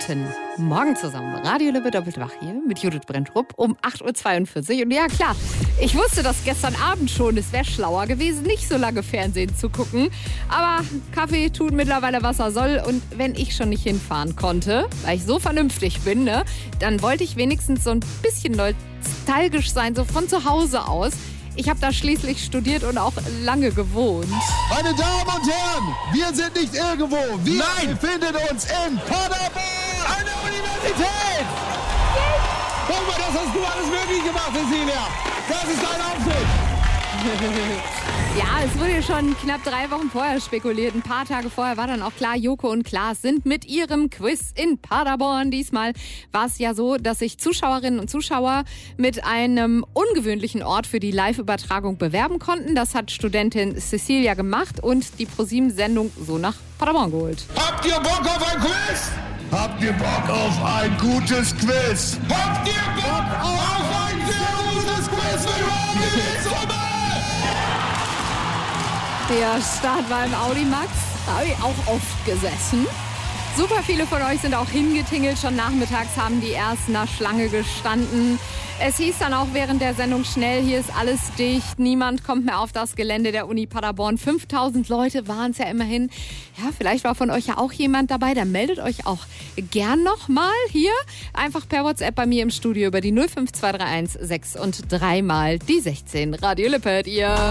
Guten Morgen zusammen. Radio Lippe doppelt wach hier mit Judith Brenntrup um 8.42 Uhr. Und ja klar, ich wusste das gestern Abend schon. Es wäre schlauer gewesen, nicht so lange Fernsehen zu gucken. Aber Kaffee tut mittlerweile, was er soll. Und wenn ich schon nicht hinfahren konnte, weil ich so vernünftig bin, ne, dann wollte ich wenigstens so ein bisschen nostalgisch sein, so von zu Hause aus. Ich habe da schließlich studiert und auch lange gewohnt. Meine Damen und Herren, wir sind nicht irgendwo. Wir befinden uns in Paderborn an der Universität. Guck mal, das hast du alles möglich gemacht, Cecilia. Das ist dein Auftritt. Ja, es wurde schon knapp 3 Wochen vorher spekuliert. Ein paar Tage vorher war dann auch klar, Joko und Klaas sind mit ihrem Quiz in Paderborn. Diesmal war es ja so, dass sich Zuschauerinnen und Zuschauer mit einem ungewöhnlichen Ort für die Live-Übertragung bewerben konnten. Das hat Studentin Cecilia gemacht und die ProSieben-Sendung so nach Paderborn geholt. Habt ihr Bock auf ein Quiz? Habt ihr Bock auf ein gutes Quiz? Habt ihr Bock auf ein sehr gutes Quiz? Der Start war im Audimax, da habe ich auch oft gesessen. Super viele von euch sind auch hingetingelt, schon nachmittags haben die erst in der Schlange gestanden. Es hieß dann auch während der Sendung schnell, hier ist alles dicht, niemand kommt mehr auf das Gelände der Uni Paderborn. 5000 Leute waren es ja immerhin. Ja, vielleicht war von euch ja auch jemand dabei, dann meldet euch auch gern nochmal hier. Einfach per WhatsApp bei mir im Studio über die 05231 6 und 3 mal die 16. Radio Lippe, ihr.